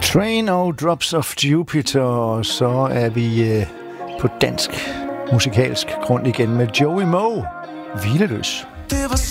Train og Drops of Jupiter, og så er vi på dansk musikalsk grund igen med Joey Moe, Hvileløs.